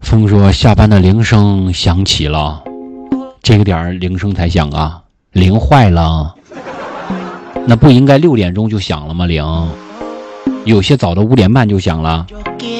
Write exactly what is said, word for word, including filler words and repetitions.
风说下班的铃声响起了，这个点儿铃声才响啊，铃坏了，那不应该六点钟就响了吗？铃有些早的五点半就响了。